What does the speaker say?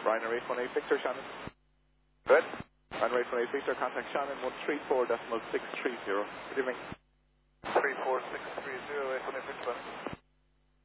Ryanair 818 Victor, Shannon. Good. Ryanair 818 Victor, contact Shannon 134.630. Good evening. 34630, 818 Victor.